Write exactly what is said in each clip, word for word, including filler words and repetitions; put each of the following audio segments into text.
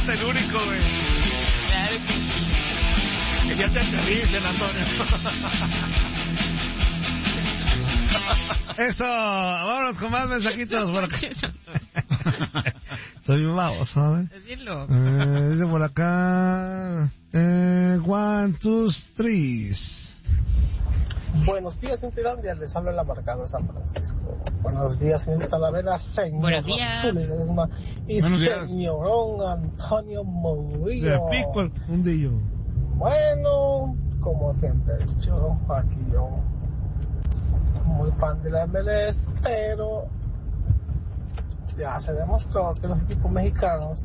hasta el único, güey. Claro que sí. Que ya te aterricen, Antonio. Eso, vámonos con más mensajitos por acá. Estoy bien baboso, ¿sabes? Es bien loco. Eh, dice por acá... Eh, one, two, three. Buenos días, Intilandia. Les habla el amargado de San Francisco. Buenos días, señor Talavera, señor Buenos días. Azul Ledesma y Buenos días. señorón Antonio De Murillo. pico el fundillo. Bueno, como siempre he dicho, aquí yo muy fan de la M L S, pero ya se demostró que los equipos mexicanos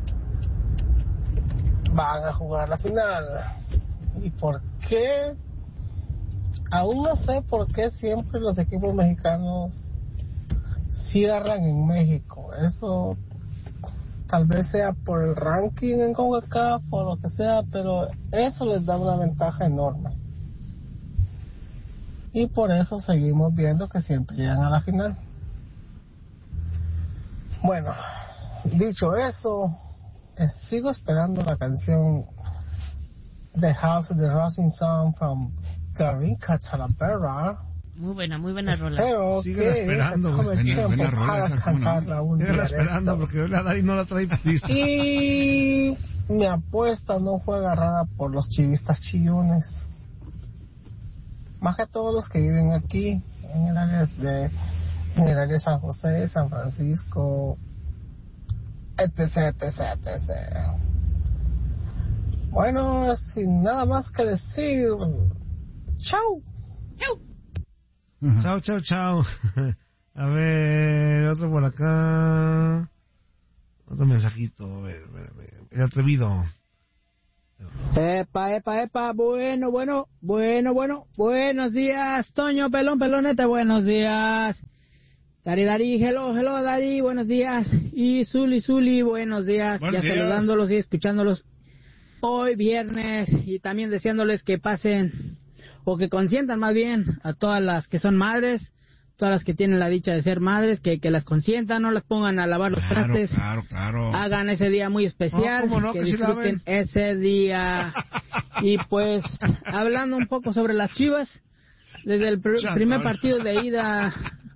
van a jugar la final. ¿Y por qué? Aún no sé por qué siempre los equipos mexicanos cierran en México. Eso tal vez sea por el ranking en CONCACAF o lo que sea, pero eso les da una ventaja enorme. Y por eso seguimos viendo que siempre llegan a la final. Bueno, dicho eso, eh, sigo esperando la canción The House of the Rising Sun from Garinka Talavera. Muy buena, muy buena rola. Espero Síguela que esperando, se tome güey. el Buena- tiempo buena rola para esa, ¿cómo no? cantarla un día Síguela de esperando estos. porque la Dari no la trae lista. Y mi apuesta no fue agarrada por los chivistas chillones. Más que todos los que viven aquí, en el área de, en el área de San José, San Francisco, etc, etc, etcétera. Bueno, sin nada más que decir, chau. Chao, chao, chao. A ver, otro por acá. Otro mensajito. A ver, a ver, a ver. El atrevido. Epa, epa, epa, bueno, bueno, bueno, bueno, buenos días, Toño, pelón, pelonete, buenos días. Dari, Dari, hello, hello, Dari, buenos días. Y Zuli, Zuli, buenos días. Buenos ya días. saludándolos y escuchándolos hoy viernes y también deseándoles que pasen o que consientan más bien a todas las que son madres, todas las que tienen la dicha de ser madres, que, que las consientan, no las pongan a lavar los Claro, trastes. claro, claro. Hagan ese día muy especial, No, ¿cómo no? que Que sí disfruten laven. ese día. Y pues, hablando un poco sobre las Chivas, desde el pr- Chacón. primer partido de ida,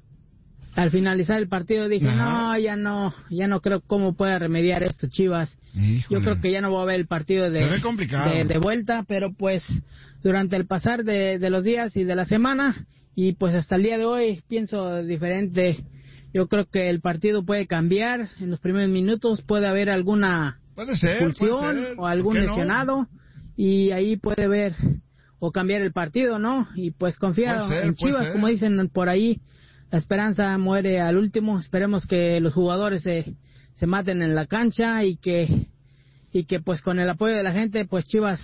al finalizar el partido dije, Ajá. no, ya no, ya no creo cómo pueda remediar esto Chivas. Híjole. Yo creo que ya no voy a ver el partido de, Se ve complicado. de, de vuelta, pero pues durante el pasar de, de los días y de la semana, y pues hasta el día de hoy pienso diferente. Yo creo que el partido puede cambiar en los primeros minutos, puede haber alguna Puede ser, expulsión puede ser. o algún ¿Por qué no? lesionado, y ahí puede ver o cambiar el partido, ¿no? Y pues confiar Puede ser, en puede Chivas, ser. como dicen por ahí, la esperanza muere al último. Esperemos que los jugadores se, se maten en la cancha y que y que pues con el apoyo de la gente pues Chivas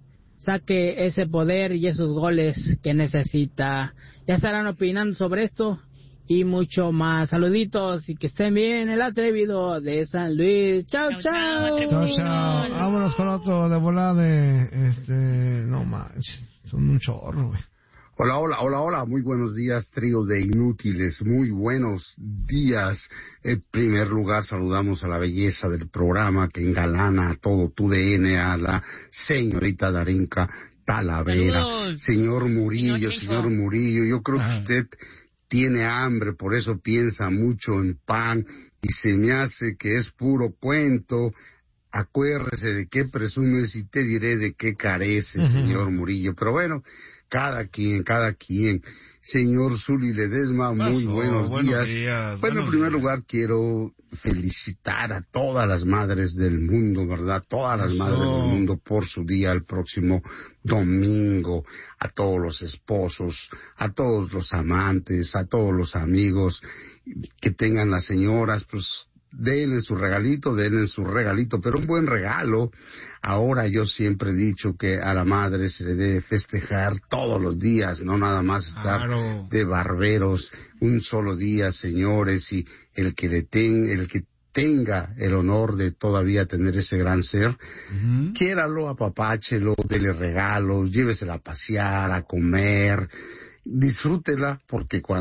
saque ese poder y esos goles que necesita. Ya estarán opinando sobre esto y mucho más. Saluditos y que estén bien. El atrevido de San Luis. Chao, Chao, chao. chao, atrevido. Chao, chao. Vámonos con otro de volada de... Este... No manches. Son un chorro, güey. Hola, hola, hola, hola, muy buenos días, trío de inútiles, muy buenos días. En primer lugar, saludamos a la belleza del programa que engalana a todo tu D N, a la señorita Darinka Talavera. Saludos. Señor Murillo, Señor Chencho. señor Murillo, yo creo Ajá. que usted tiene hambre, por eso piensa mucho en pan, y se me hace que es puro cuento. Acuérdese de qué presumes y te diré de qué carece, señor Murillo. Pero bueno, cada quien, cada quien. Señor Zuli Ledesma, muy Pasó, buenos, buenos días. días, Bueno, en buenos primer días. lugar quiero felicitar a todas las madres del mundo, ¿verdad? Todas las Eso. madres del mundo por su día el próximo domingo. A todos los esposos, a todos los amantes, a todos los amigos que tengan las señoras, pues denle su regalito, denle su regalito, pero un buen regalo. Ahora yo siempre he dicho que a la madre se le debe festejar todos los días, no nada más estar Claro. de barberos un solo día, señores, y el que le ten, el que tenga el honor de todavía tener ese gran ser, Ujú. quiéralo, apapáchelo, dele regalos, llévesela a pasear, a comer, disfrútela, porque cuando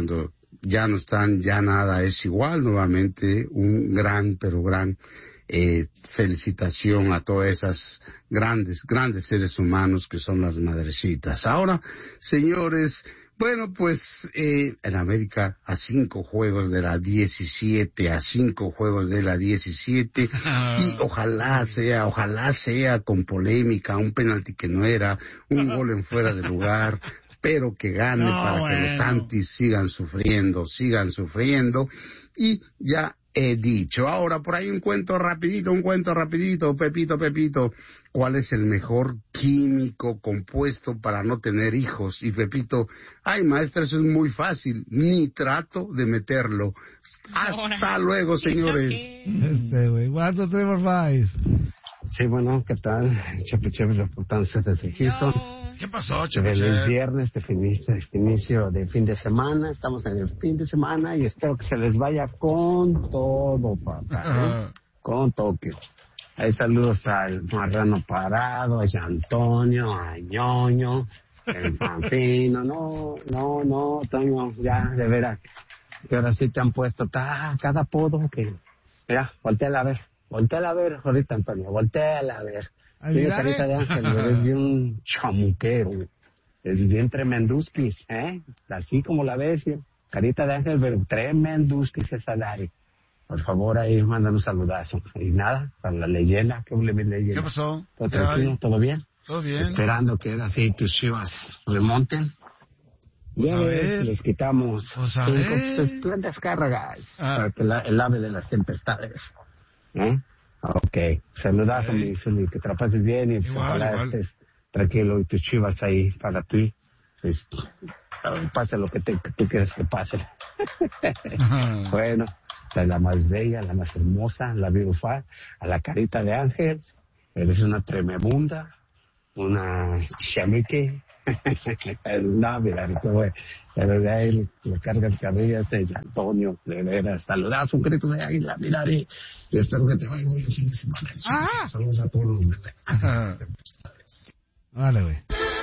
ya no están, ya nada es igual. Nuevamente, un gran, pero gran eh, felicitación a todas esas grandes, grandes seres humanos que son las madrecitas. Ahora, señores, bueno, pues eh, en América a cinco juegos de la diecisiete, a cinco juegos de la diecisiete, y ojalá sea, ojalá sea con polémica, un penalti que no era, un gol en fuera de lugar, pero que gane No, para bueno. que los Santis sigan sufriendo, sigan sufriendo, y ya he dicho. Ahora, por ahí un cuento rapidito, un cuento rapidito, Pepito, Pepito, ¿cuál es el mejor químico compuesto para no tener hijos? Y Pepito, ay maestra, eso es muy fácil, ni trato de meterlo. Hasta luego, señores. Este, güey. ¿Cuánto tenemos más? Sí, bueno, ¿qué tal? Chepe, chepe, reportándose desde Houston. ¿Qué pasó, Feliz Chepe? viernes, de fin, de inicio de fin de semana. Estamos en el fin de semana y espero que se les vaya con todo, papá. ¿eh? Con toque. Hay saludos al Marrano Parado, a Antonio, a Ñoño, el Pampino. No, no, no, Toño, ya, de veras. Que ahora sí te han puesto ta, cada apodo que... Mira, volteala a ver, volteala a ver ahorita, Antonio, volteala a ver. Ay, Tiene mira, carita eh. de ángel, pero es bien chamuquero, es bien tremenduskis, ¿eh? Así como la ves, ¿eh? Carita de ángel, pero tremenduskis esa Dari. Por favor, ahí mandan un saludazo. Y nada, para la leyenda, ¿qué huele mi leyenda? ¿Qué pasó? ¿Todo ¿Qué tranquilo? hay? ¿Todo bien? ¿Todo bien? Esperando que ahora sí tus chivas remonten. Pues Ya a ves, ver. les quitamos Pues a cinco ver. pues, descargas Ah. para que la- el ave de las tempestades. ¿Eh? Ok. Saludazo, Ok. mi Zuli, que te la pases bien y pues, Igual, ojalá igual. estés tranquilo y tus chivas ahí para ti. Pues, pase lo que, te, que tú quieres que pase. Bueno, a la más bella, la más hermosa, la virufa, a la carita de ángel, eres una tremebunda, una chamique. No, mira, güey, pero de ahí le cargas cabellas el Antonio, de veras, saludas, un grito de águila, mira, y y espero que te vaya muy bien el fin de semana. Ah. Saludos a todos los de Ajá. Vale, güey.